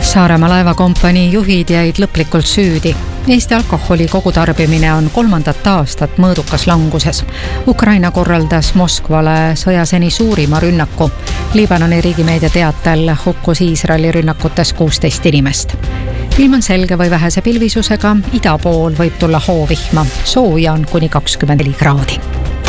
Saaremaa laevakompanii juhid jäid lõplikult süüdi. Eesti alkoholi kogutarbimine on 3. aastat mõõdukas languses. Ukraina korraldas Moskvale sõja seni suurima rünnaku. Liibanoni riigimeedia teatel hukkus Iisraeli rünnakutes 16 inimest. Ilm on selge või vähese pilvisusega, ida pool võib tulla hoovihma. Sooja on kuni 24 kraadi.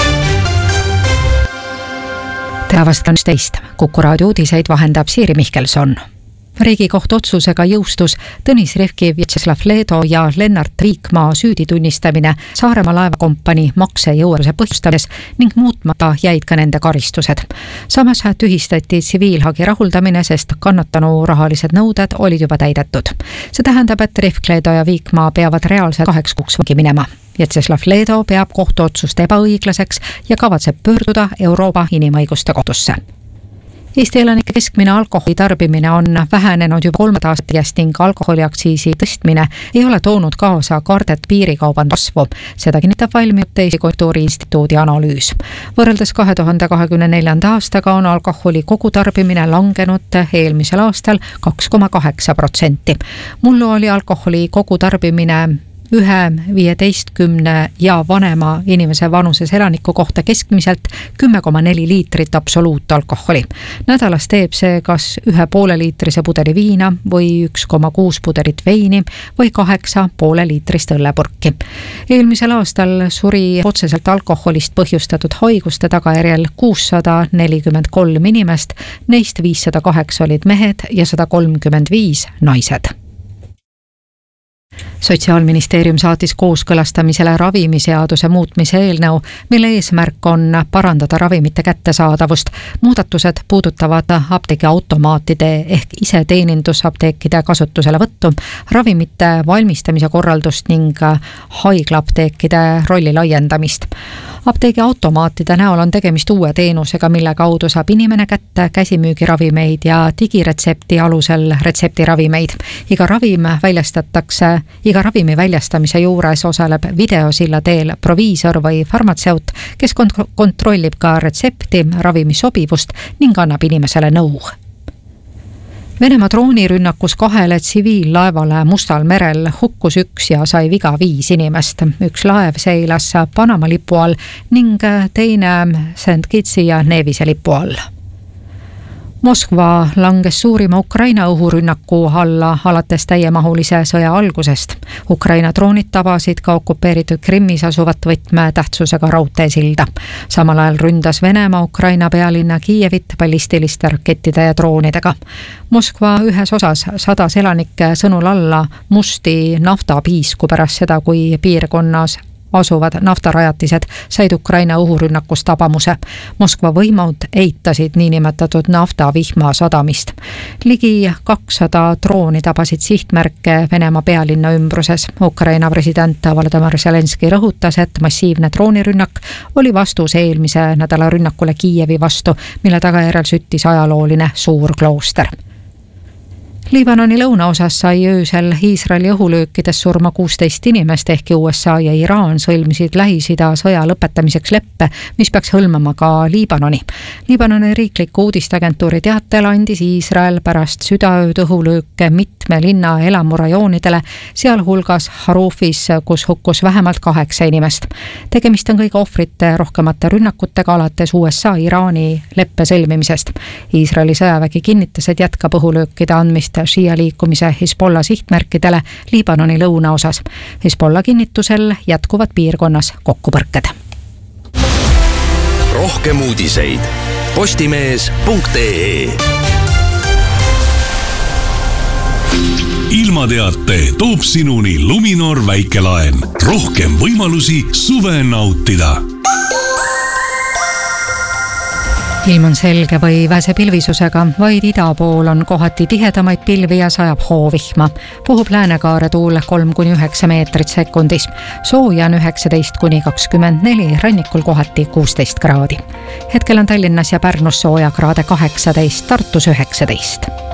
Teavast 11. Kuku raadio uudiseid vahendab Siiri Mihkelson. Riigikohtu otsusega jõustus Tõnis Revki, Vjatšeslav Leedo ja Lennart Viikmaa süüditunnistamine Saaremaa laevakompanii maksejõuetuse põhjustamises ning muutmata jäid ka nende karistused. Samas tühistati tsiviilhagi rahuldamine, sest kannatanu rahalised nõuded olid juba täidetud. See tähendab, et Revk, Leedo ja Viikmaa peavad reaalselt 2 kuuks vangi minema. Vjatšeslav Leedo peab kohtuotsust ebaõiglaseks ja kavatseb pöörduda Euroopa Inimõiguste Kohtusse. Eesti elanike keskmine alkoholi tarbimine on vähenenud juba 3 aastat järjest ning alkoholiaktsiisi tõstmine ei ole toonud kaasa kardet piirikauban kasvu. Seda kinnitab valminud Eesti Konjunktuuriinstituudi analüüs. Võrreldes 2024. aastaga on alkoholi kogutarbimine langenud eelmisel aastal 2,8%. Mullu oli alkoholi kogutarbimine 15 ja vanema inimese vanuses elaniku kohta keskmiselt 10,4 liitrit absoluutalkoholi. Nädalas teeb see kas 1,5 liitrise pudeli viina või 1,6 pudelit veini või 8,5 liitrist õllepurki. Eelmisel aastal suri otseselt alkoholist põhjustatud haiguste tagajärjel 643 inimest, neist 508 olid mehed ja 135 naised. Sotsiaalministeerium saatis kooskõlastamisele ravimiseaduse muutmise eelnõu, mille eesmärk on parandada ravimite kättesaadavust. Muudatused puudutavad apteegiautomaatide ehk iseteenindusapteekide kasutuselevõttu, ravimite valmistamise korraldust ning haiglaapteekide rolli laiendamist. Apteegiautomaatide näol on tegemist uue teenusega, mille kaudu saab inimene kätte käsimüügiravimeid ja digiretsepti alusel retseptiravimeid. Iga ravimi väljastamise juures osaleb videosilla teel proviisor või farmatseut, kes kontrollib ka retsepti, ravimi sobivust ning annab inimesele nõu. Venemaa droonirünnakus 2 tsiviillaevale Mustal merel hukkus 1 ja sai viga 5 inimest. 1 laev seilas Panama lipu all ning teine St. Kitsi ja Nevise lipu all. Moskva langes suurima Ukraina õhurünnaku alla alates täiemahulise sõja algusest. Ukraina droonid tabasid ka okupeeritud Krimmis asuvat võtmetähtsusega raudteesilda. Samal ajal ründas Venemaa Ukraina pealinna Kiievit ballistiliste rakettide ja droonidega. Moskva ühes osas sadas elanike sõnul alla musti naftapiisku pärast seda, kui piirkonnas asuvad naftarajatised said Ukraina õhurünnakust tabamuse. Moskva võimud eitasid niinimetatud naftavihma sadamist. Ligi 200 drooni tabasid sihtmärke Venemaa pealinna ümbruses. Ukraina president Volodymyr Zelenski rõhutas, et massiivne droonirünnak oli vastus eelmise nädala rünnakule Kiievi vastu, mille tagajärjel süttis ajalooline suur klooster. Liibanoni lõunaosas sai öösel Iisraeli õhulöökides surma 16 inimest, ehkki USA ja Iraan sõlmisid Lähis-Ida sõja lõpetamiseks leppe, mis peaks hõlmama ka Liibanoni. Liibanoni riikliku uudisteagentuuri teatel andis Iisrael pärast südaööd õhulööke mitme linna elamurajoonidele, sealhulgas Harufis, kus hukkus vähemalt 8 inimest. Tegemist on kõige ohvrite rohkemate rünnakutega alates USA-Iraani leppe sõlmimisest. Iisraeli sõjavägi kinnitas, et jätkab õhulöökide andmist Shia liikumise Hezbollah sihtmärkidele Liibanoni lõunaosas. Hezbollah kinnitusel jätkuvad piirkonnas kokkupõrked. Rohkem uudiseid postimees.ee. Ilmateate toob sinuni Luminor väikelaen. Rohkem võimalusi suve nautida. Ilm on selge või vähese pilvisusega, vaid ida pool on kohati tihedamaid pilvi ja sajab hoovihma. Puhub läänekaare tuul 3-9 meetrit sekundis. Sooja on 19-24, rannikul kohati 16 kraadi. Hetkel on Tallinnas ja Pärnus sooja kraade 18, Tartus 19.